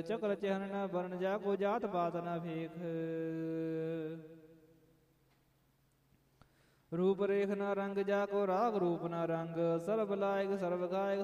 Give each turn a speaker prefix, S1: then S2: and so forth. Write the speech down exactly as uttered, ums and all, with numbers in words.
S1: ਚਕਲ ਚਹਨ ਨ ਬਰਨ ਜਾ ਕੋ ਜਾਤ ਬਾਤ ਨ ਭੇਖ ਰੂਪ ਰੇਖ ਨ ਰੰਗ ਜਾ ਕੋ ਰਾਗ ਰੂਪ ਨ ਰੰਗ ਸਰਬ ਲਾਇਕ ਸਰਬ ਗਾਇਕ